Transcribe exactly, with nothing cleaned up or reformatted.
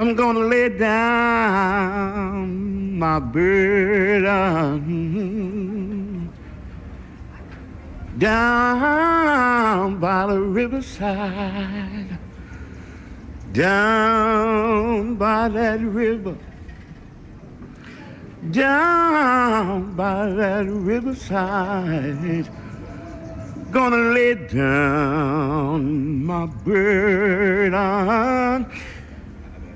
I'm gonna lay down my burden down by the riverside, down by that river, down by that riverside. Gonna lay down my burden